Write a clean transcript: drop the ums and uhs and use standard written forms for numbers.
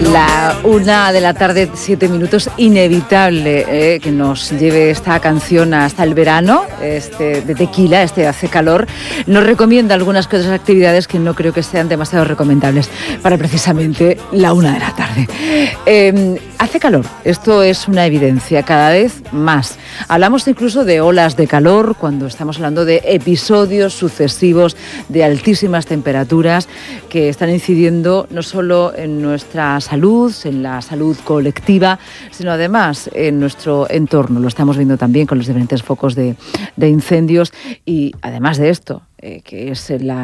La 1:07 p.m, inevitable que nos lleve esta canción hasta el verano, de Tequila, hace calor, nos recomienda algunas otras actividades que no creo que sean demasiado recomendables para precisamente la 1:00 p.m. Hace calor, esto es una evidencia, cada vez más. Hablamos incluso de olas de calor cuando estamos hablando de episodios sucesivos de altísimas temperaturas que están incidiendo no solo en nuestra salud, en la salud colectiva, sino además en nuestro entorno. Lo estamos viendo también con los diferentes focos de incendios y además de esto, que es la